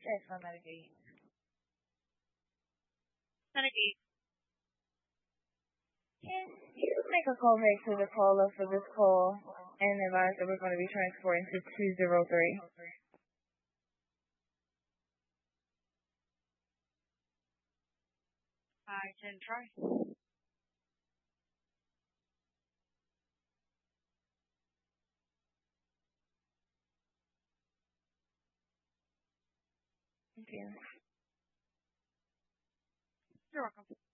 Yes, my Medicaid. Medicaid. Can you make a call back to the caller for this call and advise that we're going to be transporting to 203? 10 try. Thank you. You're welcome.